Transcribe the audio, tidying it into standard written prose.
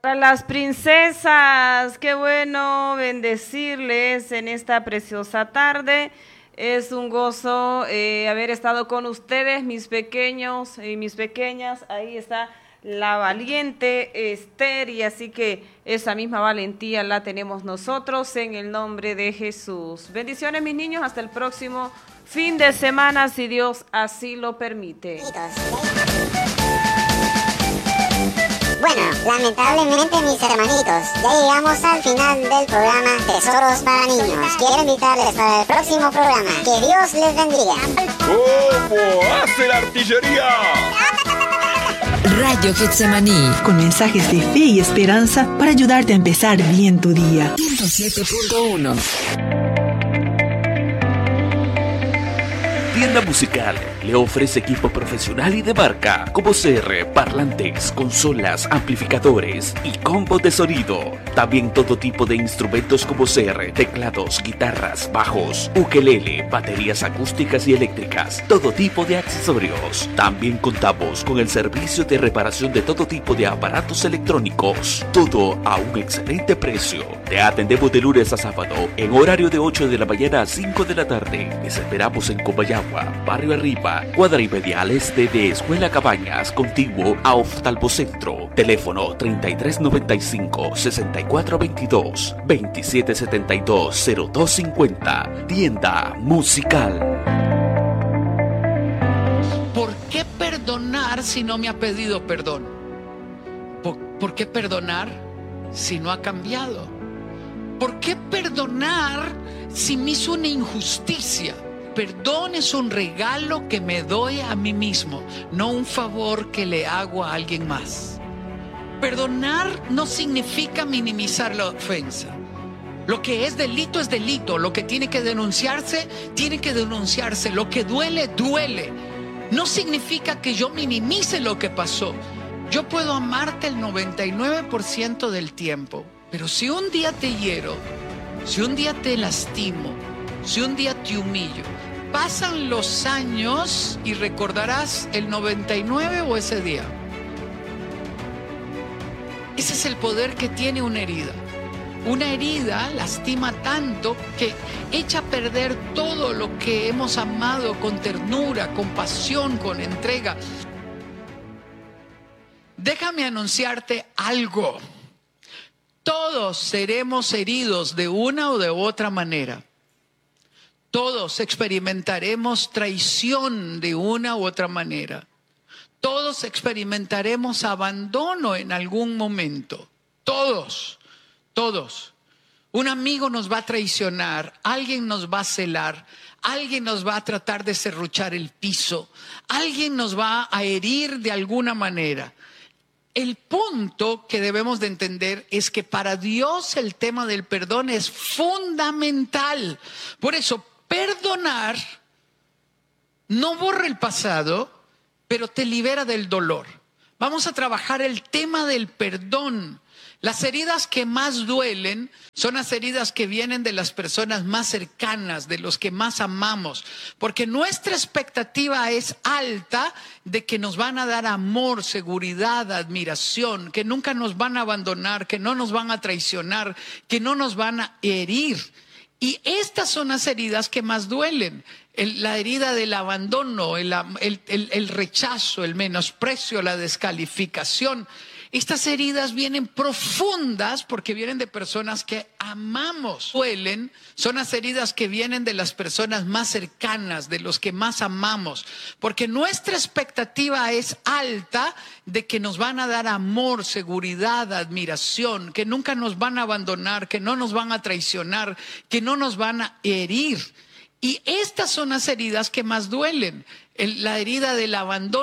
Para las princesas, qué bueno bendecirles en esta preciosa tarde. Es un gozo haber estado con ustedes, mis pequeños y mis pequeñas. Ahí está la valiente Esther, y así que esa misma valentía la tenemos nosotros en el nombre de Jesús. Bendiciones, mis niños, hasta el próximo fin de semana, si Dios así lo permite. Bueno, lamentablemente, mis hermanitos, ya llegamos al final del programa Tesoros para Niños. Quiero invitarles para el próximo programa. Que Dios les bendiga. ¿Cómo hace la artillería? Radio Getsemaní, con mensajes de fe y esperanza para ayudarte a empezar bien tu día. 107.1. Tienda Musical le ofrece equipo profesional y de marca como CR, parlantes, consolas, amplificadores y combos de sonido. También todo tipo de instrumentos como CR, teclados, guitarras, bajos, ukelele, baterías acústicas y eléctricas, todo tipo de accesorios. También contamos con el servicio de reparación de todo tipo de aparatos electrónicos, todo a un excelente precio. Te atendemos de lunes a sábado en horario de 8 de la mañana a 5 de la tarde. Les esperamos en Comayagua, Barrio Arriba, cuadra y media al este de Escuela Cabañas, contiguo a Oftalmocentro. Teléfono 3395-6422, 2772-0250. Tienda Musical. ¿Por qué perdonar si no me ha pedido perdón? ¿Por qué perdonar si no ha cambiado? ¿Por qué perdonar si me hizo una injusticia? Perdón es un regalo que me doy a mí mismo, no un favor que le hago a alguien más. Perdonar no significa minimizar la ofensa. Lo que es delito, lo que tiene que denunciarse, tiene que denunciarse. Lo que duele, duele. No significa que yo minimice lo que pasó. Yo puedo amarte el 99% del tiempo, pero si un día te hiero, si un día te lastimo, si un día te humillo, pasan los años y recordarás el 99 o ese día. Ese es el poder que tiene una herida. Una herida lastima tanto que echa a perder todo lo que hemos amado con ternura, con pasión, con entrega. Déjame anunciarte algo. Todos seremos heridos de una o de otra manera. Todos experimentaremos traición de una u otra manera. Todos experimentaremos abandono en algún momento. Todos. Un amigo nos va a traicionar, alguien nos va a celar, alguien nos va a tratar de serruchar el piso, alguien nos va a herir de alguna manera. El punto que debemos de entender es que para Dios el tema del perdón es fundamental. Por eso, perdonar no borra el pasado, pero te libera del dolor. Vamos a trabajar el tema del perdón. Las heridas que más duelen son las heridas que vienen de las personas más cercanas, de los que más amamos, porque nuestra expectativa es alta de que nos van a dar amor, seguridad, admiración, que nunca nos van a abandonar, que no nos van a traicionar, que no nos van a herir. Y estas son las heridas que más duelen. La herida del abandono, el rechazo, el menosprecio, la descalificación. Estas heridas vienen profundas porque vienen de personas que amamos. Duelen, son las heridas que vienen de las personas más cercanas, de los que más amamos. Porque nuestra expectativa es alta de que nos van a dar amor, seguridad, admiración, que nunca nos van a abandonar, que no nos van a traicionar, que no nos van a herir. Y estas son las heridas que más duelen. La herida del abandono.